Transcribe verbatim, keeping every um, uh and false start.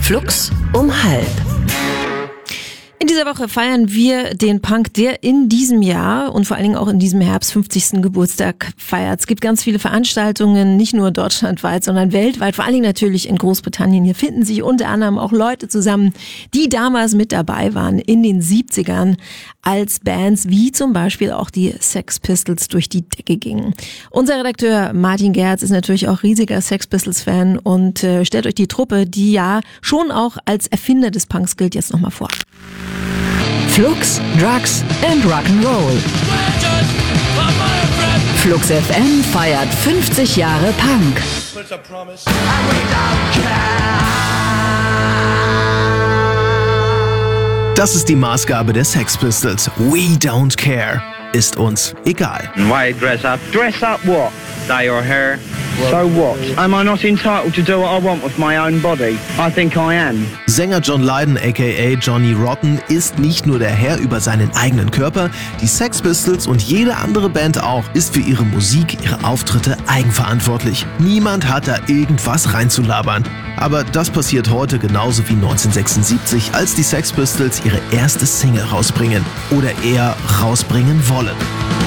Flux um halb. In dieser Woche feiern wir den Punk, der in diesem Jahr und vor allen Dingen auch in diesem Herbst fünfzigsten Geburtstag feiert. Es gibt ganz viele Veranstaltungen, nicht nur deutschlandweit, sondern weltweit, vor allen Dingen natürlich in Großbritannien. Hier finden sich unter anderem auch Leute zusammen, die damals mit dabei waren in den siebzigern, als Bands wie zum Beispiel auch die Sex Pistols durch die Decke gingen. Unser Redakteur Martin Gerz ist natürlich auch riesiger Sex Pistols-Fan und äh, stellt euch die Truppe, die ja schon auch als Erfinder des Punks gilt, jetzt nochmal vor. Flux, Drugs and Rock'n'Roll. Flux F M feiert fünfzig Jahre Punk. Das ist die Maßgabe der Sex Pistols. We don't care. Ist uns egal. Why dress up? Dress up what? Dye your hair? So what? Am I not entitled to do what I want with my own body? I think I am. Sänger John Lydon aka Johnny Rotten ist nicht nur der Herr über seinen eigenen Körper, die Sex Pistols und jede andere Band auch ist für ihre Musik, ihre Auftritte eigenverantwortlich. Niemand hat da irgendwas reinzulabern. Aber das passiert heute genauso wie neunzehnhundertsechsundsiebzig, als die Sex Pistols ihre erste Single rausbringen. Oder eher rausbringen wollen.